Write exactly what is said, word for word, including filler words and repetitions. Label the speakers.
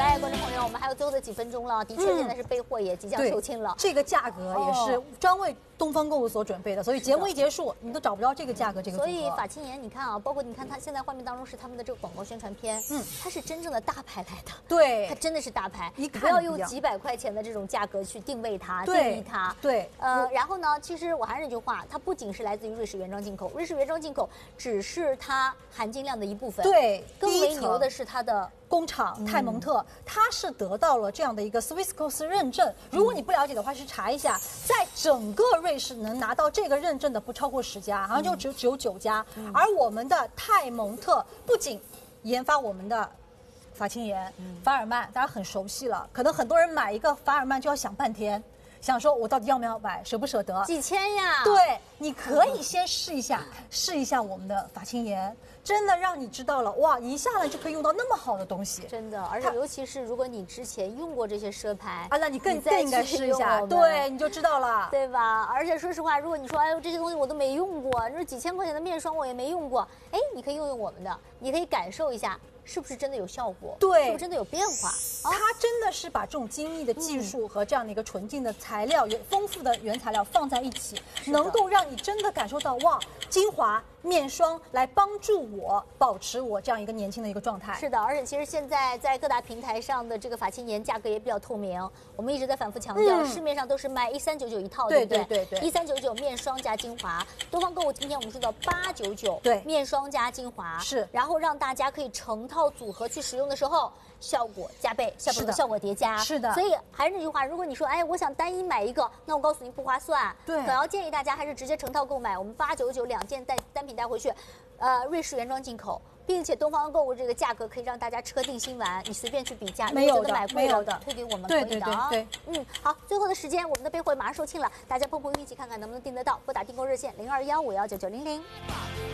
Speaker 1: 来，观众朋友，我们还有最后的几分钟了，的确现在是备货也即将售罄了。
Speaker 2: 这个价格也是专为东方购物所准备的，所以节目一结束，你都找不着这个价格这个组合。
Speaker 1: 所以法沁盐，你看啊，包括你看它现在画面当中是他们的这个广告宣传片，嗯，它是真正的大牌来的，
Speaker 2: 对，
Speaker 1: 它真的是大牌，
Speaker 2: 你
Speaker 1: 不要用几百块钱的这种价格去定位它、定义它，
Speaker 2: 对，
Speaker 1: 呃，然后呢，其实我还是那句话，它不仅是来自于瑞士原装进口，瑞士原装进口只是它含金量的一部分，
Speaker 2: 对，
Speaker 1: 更为牛的是它的。
Speaker 2: 工厂泰蒙特，嗯、它是得到了这样的一个 Swissquote 认证。如果你不了解的话，去查一下，在整个瑞士能拿到这个认证的不超过十家，好像就只有只有九家。嗯、而我们的泰蒙特不仅研发我们的法沁盐、嗯、法尔曼，大家很熟悉了，可能很多人买一个法尔曼就要想半天。想说，我到底要不要买，舍不舍得？
Speaker 1: 几千呀！
Speaker 2: 对，你可以先试一下，试一下我们的法沁盐，真的让你知道了，哇，一下来就可以用到那么好的东西。
Speaker 1: 真的，而且尤其是如果你之前用过这些奢牌
Speaker 2: 啊，那你更更应该试一下，对，你就知道了，
Speaker 1: 对吧？而且说实话，如果你说，哎呦，这些东西我都没用过，你说几千块钱的面霜我也没用过，哎，你可以用用我们的，你可以感受一下。是不是真的有效果？
Speaker 2: 对，
Speaker 1: 是不是真的有变化？
Speaker 2: 它真的是把这种精密的技术和这样的一个纯净的材料、有丰富的原材料放在一起，能够让你真的感受到哇，精华面霜来帮助我保持我这样一个年轻的一个状态。
Speaker 1: 是的，而且其实现在在各大平台上的这个法沁盐价格也比较透明，我们一直在反复强调，嗯、市面上都是卖一三九九一套，对不对？
Speaker 2: 对对对，
Speaker 1: 一三九九面霜加精华，东方购物今天我们说到八九九，
Speaker 2: 对，
Speaker 1: 面霜加精华
Speaker 2: 是，
Speaker 1: 然后让大家可以成套组合去使用的时候，效果加倍，效果效果叠加，
Speaker 2: 是的。
Speaker 1: 所以还是那句话，如果你说，哎，我想单一买一个，那我告诉你不划算，
Speaker 2: 对，
Speaker 1: 可要建议大家还是直接成套购买，我们八九九两件带单品带回去，呃，瑞士原装进口。并且东方购物这个价格可以让大家车定心丸，你随便去比价，
Speaker 2: 没有的，
Speaker 1: 买贵了的推给我们可以的啊。
Speaker 2: 对对对，
Speaker 1: 嗯，好，最后的时间我们的备货马上售罄了，大家碰碰运气看看能不能订得到，拨打订购热线零二幺五幺九九零零。